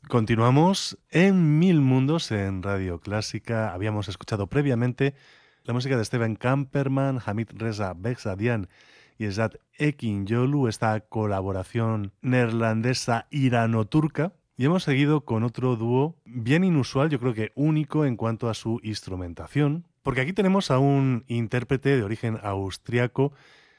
Continuamos en Mil Mundos en Radio Clásica. Habíamos escuchado previamente la música de Steven Kamperman, Hamid Reza Behzadian y Esat Ekinyolu, esta colaboración neerlandesa irano-turca. Y hemos seguido con otro dúo bien inusual, yo creo que único en cuanto a su instrumentación, porque aquí tenemos a un intérprete de origen austriaco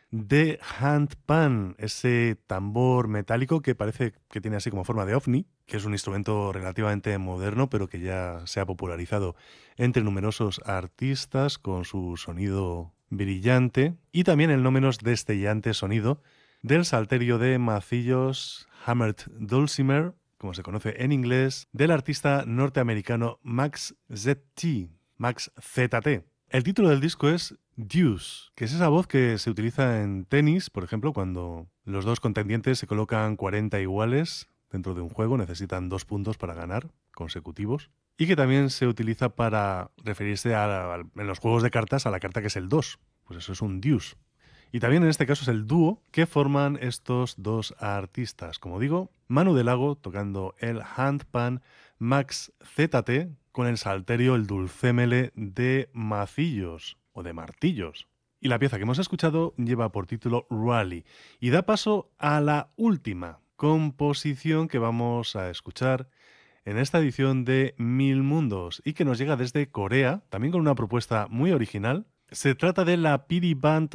de handpan, ese tambor metálico que parece que tiene así como forma de ovni, que es un instrumento relativamente moderno, pero que ya se ha popularizado entre numerosos artistas con su sonido brillante y también el no menos destellante sonido del salterio de macillos Hammered Dulcimer, como se conoce en inglés, del artista norteamericano Max ZT. Max ZT. El título del disco es Deuce, que es esa voz que se utiliza en tenis, por ejemplo, cuando los dos contendientes se colocan 40 iguales dentro de un juego, necesitan 2 puntos para ganar consecutivos, y que también se utiliza para referirse en los juegos de cartas a la carta que es el 2. Pues eso es un deuce. Y también en este caso es el dúo que forman estos dos artistas. Como digo, Manu Del Lago tocando el handpan, Max ZT con el salterio, el dulcémele de macillos o de martillos. Y la pieza que hemos escuchado lleva por título Rally y da paso a la última composición que vamos a escuchar en esta edición de Mil Mundos y que nos llega desde Corea, también con una propuesta muy original. Se trata de la Piri Band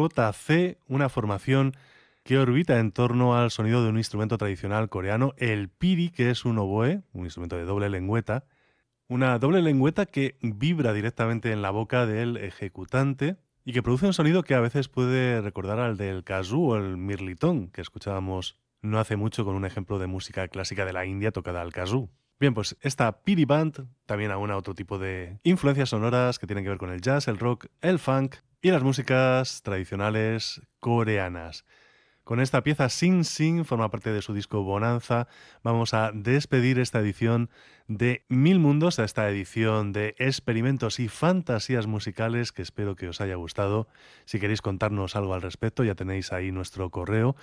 JC, una formación que orbita en torno al sonido de un instrumento tradicional coreano, el piri, que es un oboe, un instrumento de doble lengüeta, una doble lengüeta que vibra directamente en la boca del ejecutante y que produce un sonido que a veces puede recordar al del kazoo o el mirlitón, que escuchábamos no hace mucho con un ejemplo de música clásica de la India tocada al kazoo. Bien, pues esta Piri Band también aúna otro tipo de influencias sonoras que tienen que ver con el jazz, el rock, el funk y las músicas tradicionales coreanas. Con esta pieza Sing Sing, forma parte de su disco Bonanza, vamos a despedir esta edición de Mil Mundos, a esta edición de experimentos y fantasías musicales que espero que os haya gustado. Si queréis contarnos algo al respecto, ya tenéis ahí nuestro correo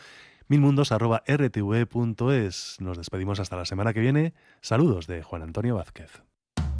milmundos@rtv.es. Nos despedimos hasta la semana que viene. Saludos de Juan Antonio Vázquez.